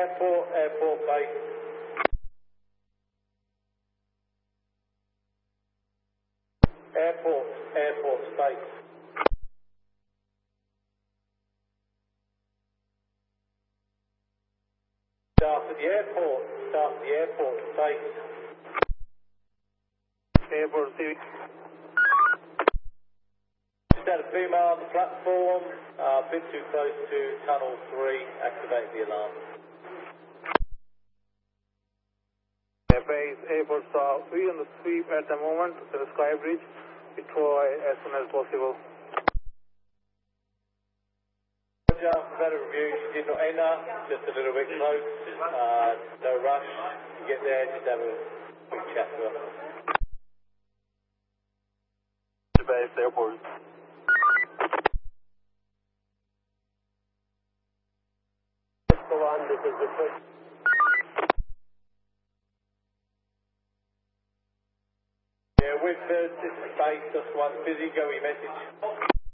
airport, airport base. Airport, airport space. Staff at the airport, staff at the airport space. Airport Civic. Just had a female on the platform, a bit too close to tunnel 3, activate the alarm. Base airport staff, we on the sweep at the moment to the Sky Bridge. We try as soon as possible. Roger, better review, she did not enter, just a little bit close, no rush. You get there, just have a quick chat to her. Base airport. This is the first. Yeah, with this is space, that's one busy, go message.